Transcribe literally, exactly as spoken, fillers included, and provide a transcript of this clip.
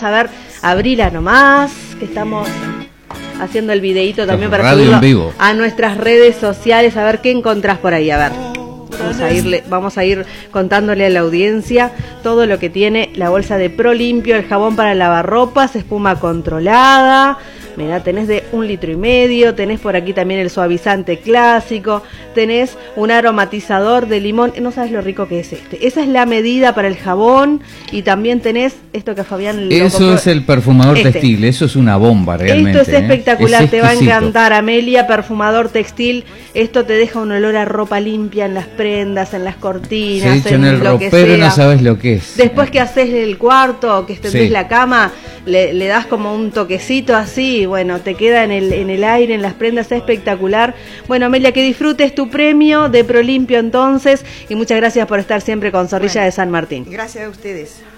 a ver, abrila nomás, que estamos haciendo el videíto también para Radio subirlo en vivo a nuestras redes sociales, a ver qué encontrás por ahí, a ver. Vamos a, irle, vamos a ir contándole a la audiencia todo lo que tiene la bolsa de Pro Limpio, el jabón para lavarropas, espuma controlada. Mirá, tenés de un litro y medio, tenés por aquí también el suavizante clásico, tenés un aromatizador de limón, no sabes lo rico que es este. Esa es la medida para el jabón y también tenés esto que a Fabián lo Eso compró. es el perfumador Este. textil, eso es una bomba realmente. Esto es espectacular, ¿eh? Es te va a exquisito. encantar, Amelia, perfumador textil. Esto te deja un olor a ropa limpia en las prendas, en las cortinas, Se echa en el lo que ropero, sea. no sabes lo que es. Después que haces el cuarto, que extendés Sí. la cama, le, le das como un toquecito así, y bueno, te queda en el, en el aire, en las prendas, espectacular. Bueno, Amelia, que disfrutes tu premio de Pro Limpio entonces, y muchas gracias por estar siempre con Zorrilla Bueno, de San Martín. Gracias a ustedes.